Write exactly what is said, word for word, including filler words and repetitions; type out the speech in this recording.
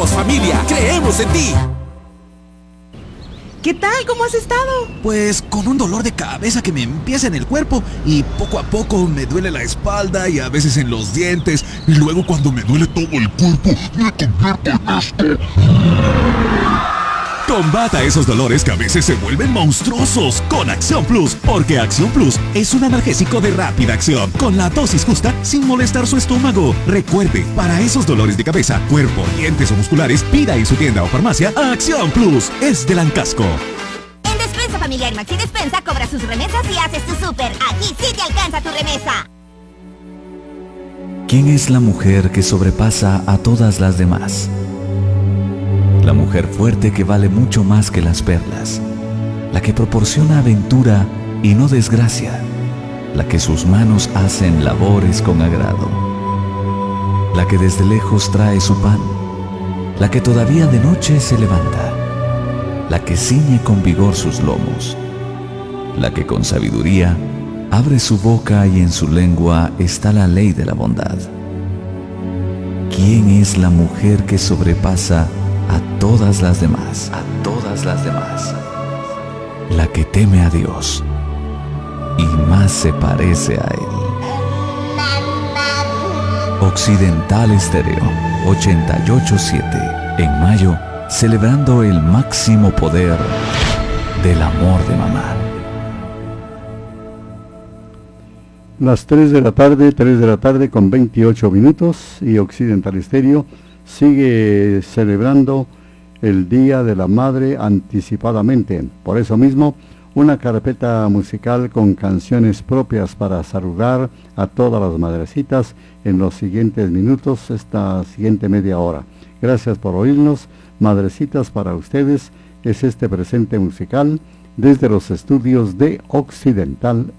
Somos familia, creemos en ti. ¿Qué tal? ¿Cómo has estado? Pues con un dolor de cabeza que me empieza en el cuerpo y poco a poco me duele la espalda y a veces en los dientes y luego cuando me duele todo el cuerpo me convierto en esto. Combata esos dolores que a veces se vuelven monstruosos con Acción Plus, porque Acción Plus es un analgésico de rápida acción, con la dosis justa sin molestar su estómago. Recuerde, para esos dolores de cabeza, cuerpo, dientes o musculares, pida en su tienda o farmacia Acción Plus. Es de Lancasco. En Despensa Familiar Maxi Despensa cobra sus remesas y haces tu súper. Aquí sí te alcanza tu remesa. ¿Quién es la mujer que sobrepasa a todas las demás? La mujer fuerte que vale mucho más que las perlas, la que proporciona aventura y no desgracia, la que sus manos hacen labores con agrado, la que desde lejos trae su pan, la que todavía de noche se levanta, la que ciñe con vigor sus lomos, la que con sabiduría abre su boca y en su lengua está la ley de la bondad. ¿Quién es la mujer que sobrepasa a todas las demás? A todas las demás. La que teme a Dios y más se parece a Él. Occidental Estéreo ochenta y ocho punto siete. En mayo, celebrando el máximo poder del amor de mamá. Las tres de la tarde, tres de la tarde con veintiocho minutos, y Occidental Estéreo sigue celebrando el Día de la Madre anticipadamente. Por eso mismo, una carpeta musical con canciones propias para saludar a todas las madrecitas en los siguientes minutos, esta siguiente media hora. Gracias por oírnos, madrecitas, para ustedes es este presente musical desde los estudios de Occidental